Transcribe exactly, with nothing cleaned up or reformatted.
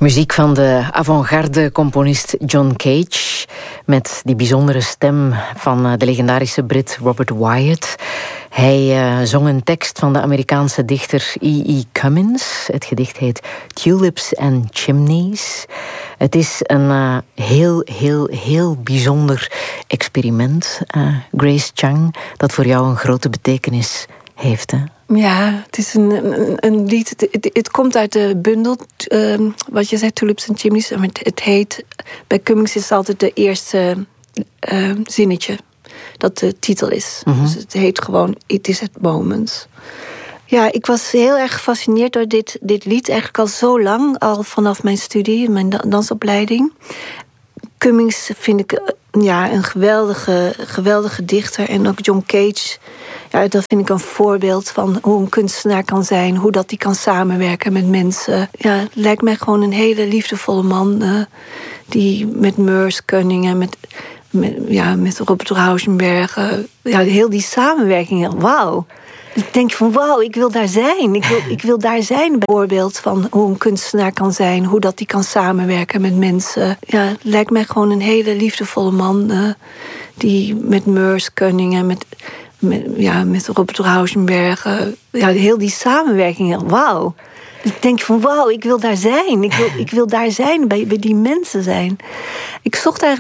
Muziek van de avant-garde-componist John Cage, met die bijzondere stem van de legendarische Brit Robert Wyatt. Hij uh, zong een tekst van de Amerikaanse dichter E E Cummins. Het gedicht heet Tulips and Chimneys. Het is een uh, heel, heel, heel bijzonder experiment, uh, Grace Chang, dat voor jou een grote betekenis heeft, hè? Ja, het is een, een, een lied. Het, het, het komt uit de bundel, uh, wat je zei, Tulips and Chimneys. Het, het heet, bij Cummings is het altijd de eerste uh, zinnetje dat de titel is. Mm-hmm. Dus het heet gewoon It Is At Moments. Ja, ik was heel erg gefascineerd door dit, dit lied. Eigenlijk al zo lang, al vanaf mijn studie, mijn dansopleiding. Cummings vind ik ja, een geweldige, geweldige dichter. En ook John Cage, ja, dat vind ik een voorbeeld van hoe een kunstenaar kan zijn. Hoe dat hij kan samenwerken met mensen. Ja, het lijkt mij gewoon een hele liefdevolle man. Uh, die met Merce Cunningham en met, met, ja, met Robert Rauschenberg. Uh, ja, heel die samenwerking. Wauw. Ik denk van wauw, ik wil daar zijn. Ik wil, ik wil daar zijn. Bijvoorbeeld van hoe een kunstenaar kan zijn. Hoe dat hij kan samenwerken met mensen. Ja, het lijkt mij gewoon een hele liefdevolle man. Uh, die met Merce Cunningham en met, met, ja, met Robert Rauschenberg. Uh, ja, heel die samenwerking. Wauw. Ik denk van wauw, ik wil daar zijn. Ik wil, ik wil daar zijn, bij, bij die mensen zijn. Ik zocht eigenlijk